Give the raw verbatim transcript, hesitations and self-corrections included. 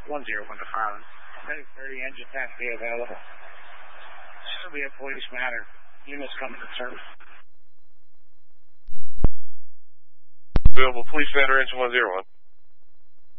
one zero one to Farland. thirty thirty engine tax be available. Should be a police matter. Units coming to service. Available police matter engine one zero one.